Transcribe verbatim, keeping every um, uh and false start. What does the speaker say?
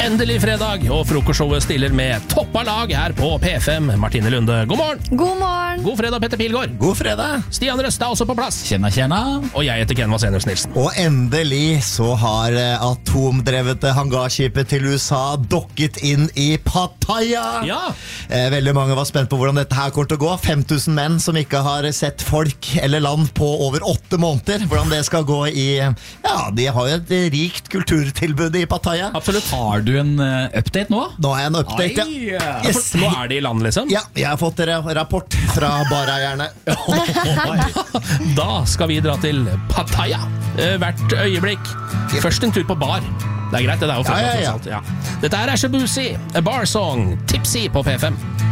Endelig fredag, og frokostshowet stiller med toppa lag her på P fem. Martine Lunde, god morgen. God morgen. God fredag, Petter Pilgaard. God fredag. Stian Røsta også på plass. Tjena, tjena. Og jeg heter Ken Vasenius Nilsen. Og endelig så har eh, atomdrevete hangarskipet til U S A dokket inn i Pattaya. Ja. Eh, veldig mange var spent på hvordan dette her kommer til å gå. fem tusen menn som ikke har sett folk eller land på over åtte måneder. Hvordan det skal gå i... Ja, de har jo et rikt kulturtilbud i Pattaya. Absolutt. Har du en uh, update nå? Nå er jeg en update, Ai, ja. ja. Yes. Nå er de i land, liksom. Ja, jeg har fått ra- rapport fra bareierne. Da skal vi dra til Pattaya. Eh, Hvert øyeblikk. Først en tur på bar. Det er greit, det er jo fredag, Ja, ja, ja. tross alt. Ja. Dette her er Shabuzi, A Bar Song, Tipsy på P fem.